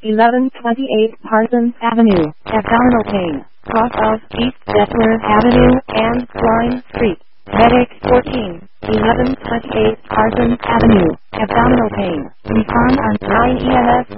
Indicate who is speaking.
Speaker 1: 1128 Parsons Avenue, abdominal pain, cross of East Detmer Avenue and Klein Street. Medic 14, 1128 Parsons Avenue, abdominal pain. Respond on 9 EMS